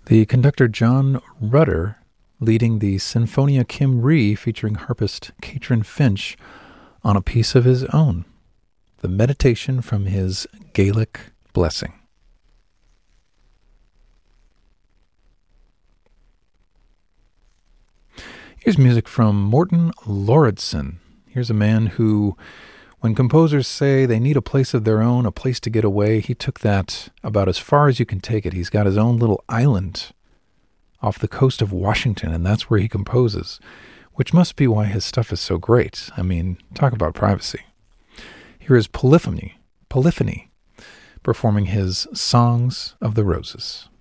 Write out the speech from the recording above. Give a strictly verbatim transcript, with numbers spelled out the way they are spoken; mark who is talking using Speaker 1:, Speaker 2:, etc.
Speaker 1: The conductor John Rutter leading the Sinfonia Cymru featuring harpist Catrin Finch on a piece of his own, the Meditation from his Gaelic Blessing. Here's music from Morten Lauridsen. Here's a man who, when composers say they need a place of their own, a place to get away, he took that about as far as you can take it. He's got his own little island off the coast of Washington, and that's where he composes, which must be why his stuff is so great. I mean, talk about privacy. Here is Polyphony, Polyphony performing his Songs of the Roses.